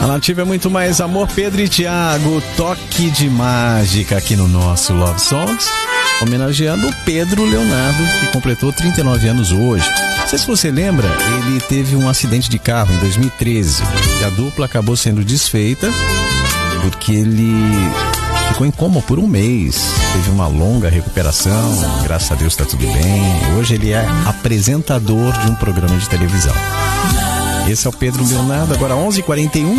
A Nativa é muito mais amor. Pedro e Thiago, toque de mágica aqui no nosso Love Songs, homenageando o Pedro Leonardo, que completou 39 anos hoje. Não sei se você lembra, ele teve um acidente de carro em 2013 e a dupla acabou sendo desfeita porque ele ficou em coma por um mês. Teve uma longa recuperação, graças a Deus está tudo bem. Hoje ele é apresentador de um programa de televisão. Esse é o Pedro Leonardo, agora 11h41.